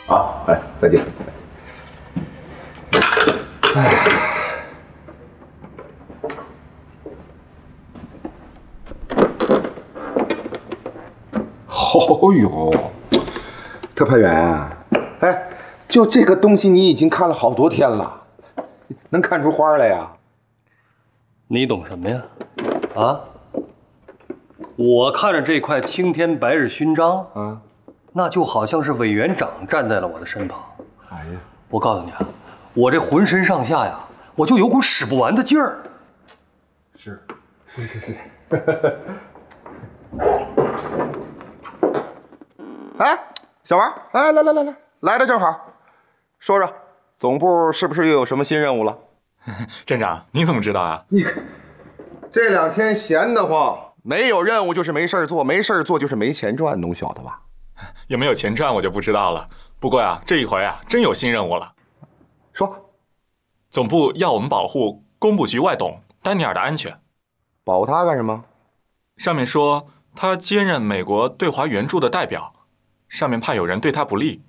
好，哎，再见。哎。哦呦，特派员啊，哎，就这个东西你已经看了好多天了，能看出花来呀？ 你懂什么呀？啊？我看着这块青天白日勋章啊，那就好像是委员长站在了我的身旁。哎呀，我告诉你啊，我这浑身上下呀，我就有股使不完的劲儿。 是。哎，小王，哎，来的正好，说说，总部是不是又有什么新任务了？ 站长，你怎么知道啊？ 你看，这2天闲得慌，没有任务就是没事做，没事做就是没钱赚，侬晓得吧？ 有没有钱赚我就不知道了。不过呀，这一回啊，真有新任务了。 说， 总部要我们保护工部局外董丹尼尔的安全。 保他干什么？ 上面说他兼任美国对华援助的代表，上面怕有人对他不利，